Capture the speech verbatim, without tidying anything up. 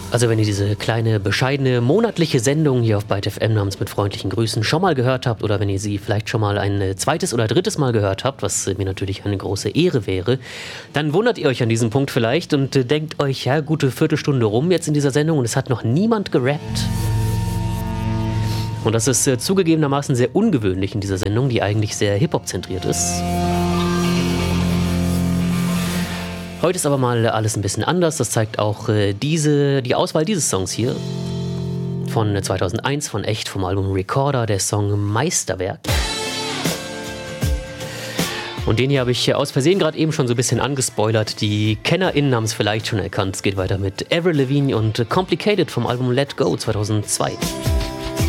Also wenn ihr diese kleine, bescheidene, monatliche Sendung hier auf Byte F M namens Mit freundlichen Grüßen schon mal gehört habt oder wenn ihr sie vielleicht schon mal ein zweites oder drittes Mal gehört habt, was mir natürlich eine große Ehre wäre, dann wundert ihr euch an diesem Punkt vielleicht und denkt euch, ja, gute Viertelstunde rum jetzt in dieser Sendung und es hat noch niemand gerappt. Und das ist äh, zugegebenermaßen sehr ungewöhnlich in dieser Sendung, die eigentlich sehr Hip-Hop-zentriert ist. Heute ist aber mal alles ein bisschen anders. Das zeigt auch äh, diese, die Auswahl dieses Songs hier. Von zweitausendeins, von Echt, vom Album Recorder, der Song Meisterwerk. Und den hier habe ich aus Versehen gerade eben schon so ein bisschen angespoilert. Die KennerInnen haben es vielleicht schon erkannt. Es geht weiter mit Avril Lavigne und Complicated vom Album Let Go zweitausendzwei.